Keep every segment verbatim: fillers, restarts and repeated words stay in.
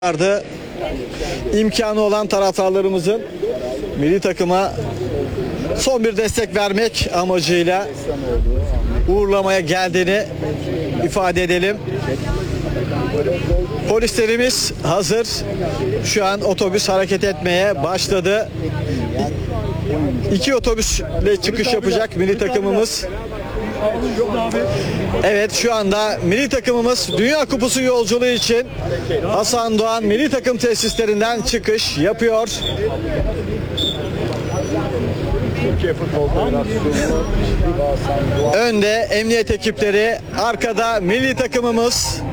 vardı. İmkanı olan taraftarlarımızın milli takıma son bir destek vermek amacıyla uğurlamaya geldiğini ifade edelim. Polislerimiz hazır. Şu an otobüs hareket etmeye başladı. İki otobüsle çıkış yapacak milli takımımız. Evet, şu anda milli takımımız Dünya Kupası yolculuğu için Hasan Doğan milli takım tesislerinden çıkış yapıyor. Önde emniyet ekipleri, arkada milli takımımız.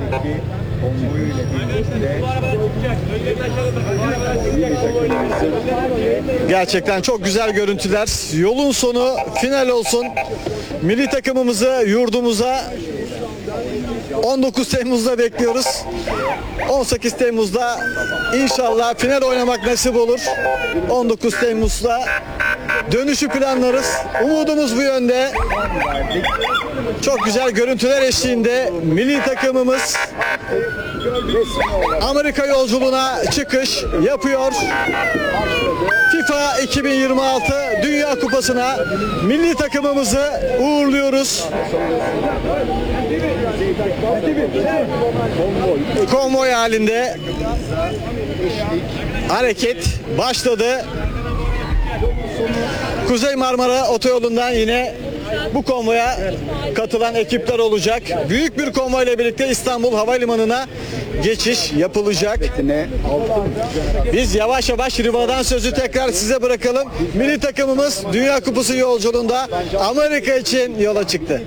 Gerçekten çok güzel görüntüler. Yolun sonu final olsun. Milli takımımızı yurdumuza on dokuz Temmuz'da bekliyoruz. on sekiz Temmuz'da inşallah final oynamak nasip olur. on dokuz Temmuz'da dönüşü planlarız. Umudumuz bu yönde. Çok güzel görüntüler eşliğinde milli takımımız Amerika yolculuğuna çıkış yapıyor. FIFA iki bin yirmi altı Dünya Kupası'na milli takımımızı uğurluyoruz. Konvoy halinde hareket başladı. Kuzey Marmara Otoyolu'ndan yine bu konvoya katılan ekipler olacak. Büyük bir konvoyla birlikte İstanbul Havalimanı'na geçiş yapılacak. Biz yavaş yavaş Riva'dan sözü tekrar size bırakalım. Milli takımımız Dünya Kupası yolculuğunda Amerika için yola çıktı.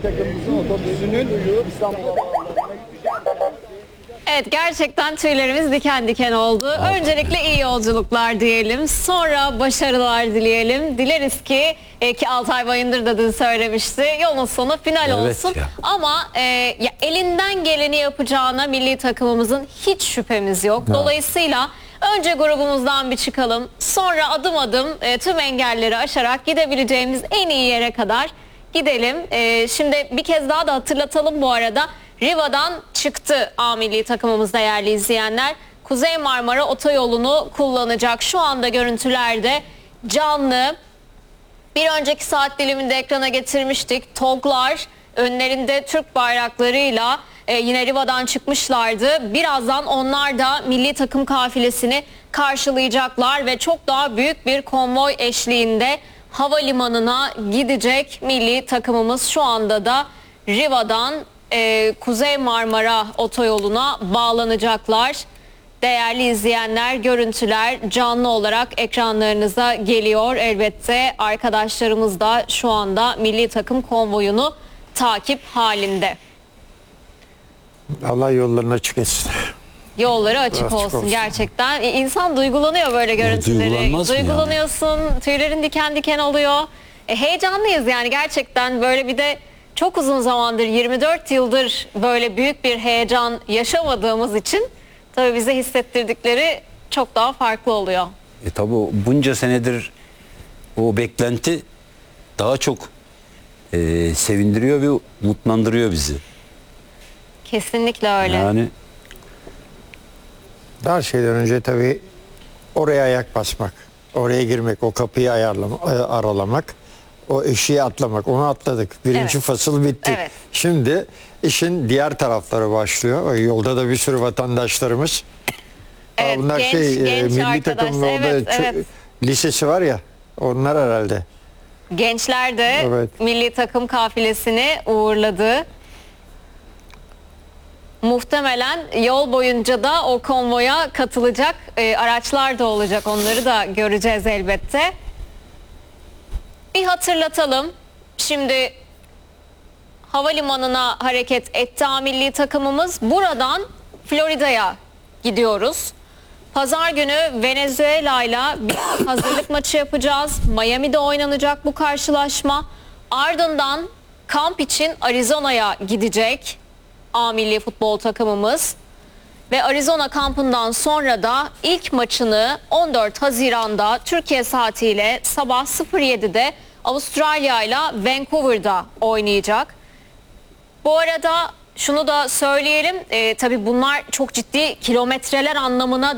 Evet, gerçekten tüylerimiz diken diken oldu. Öncelikle iyi yolculuklar diyelim. Sonra başarılar dileyelim. Dileriz ki e, ki Altay Bayındır da dün söylemişti. Yolun sonu final Evet olsun. ya. Ama e, ya elinden geleni yapacağına milli takımımızın hiç şüphemiz yok. Ha. Dolayısıyla önce grubumuzdan bir çıkalım. Sonra adım adım e, tüm engelleri aşarak gidebileceğimiz en iyi yere kadar gidelim. E, şimdi bir kez daha da hatırlatalım bu arada. Riva'dan çıktı A milli takımımız değerli izleyenler. Kuzey Marmara Otoyolu'nu kullanacak. Şu anda görüntülerde canlı. Bir önceki saat diliminde ekrana getirmiştik. TOG'lar önlerinde Türk bayraklarıyla e, yine Riva'dan çıkmışlardı. Birazdan onlar da milli takım kafilesini karşılayacaklar ve çok daha büyük bir konvoy eşliğinde havalimanına gidecek milli takımımız. Şu anda da Riva'dan Ee, Kuzey Marmara Otoyolu'na bağlanacaklar. Değerli izleyenler, görüntüler canlı olarak ekranlarınıza geliyor. Elbette arkadaşlarımız da şu anda milli takım konvoyunu takip halinde. Allah yollarını açık etsin. Yolları açık, Açık olsun, olsun. Gerçekten. İnsan duygulanıyor böyle görüntüleri. duygulanmaz mı Duygulanıyorsun, tüylerin diken diken oluyor. E, heyecanlıyız yani gerçekten, böyle bir de çok uzun zamandır, yirmi dört yıldır böyle büyük bir heyecan yaşamadığımız için tabii bize hissettirdikleri çok daha farklı oluyor. E tabi bunca senedir o beklenti daha çok e, sevindiriyor ve mutlandırıyor bizi. Kesinlikle öyle. Yani Her şeyden önce tabii oraya ayak basmak, oraya girmek, o kapıyı ayarlama, aralamak, o eşiği atlamak. Onu atladık. Birinci Evet. fasıl bitti. Evet. Şimdi işin diğer tarafları başlıyor. Yolda da bir sürü vatandaşlarımız. Evet, Bunlar genç- şey e, genç milli arkadaş. takımın orada Evet, çö- evet. lisesi var ya. Onlar herhalde. Gençler de Evet. milli takım kafilesini uğurladı. Muhtemelen yol boyunca da o konvoya katılacak e, araçlar da olacak. Onları da göreceğiz elbette. Bir hatırlatalım. Şimdi havalimanına hareket etti A milli takımımız. Buradan Florida'ya gidiyoruz. Pazar günü Venezuela ile bir hazırlık maçı yapacağız. Miami'de oynanacak bu karşılaşma. Ardından kamp için Arizona'ya gidecek A milli futbol takımımız. Ve Arizona kampından sonra da ilk maçını on dört Haziran'da Türkiye saatiyle sabah sıfır yedide Avustralya ile Vancouver'da oynayacak. Bu arada şunu da söyleyelim, e, tabii bunlar çok ciddi kilometreler anlamına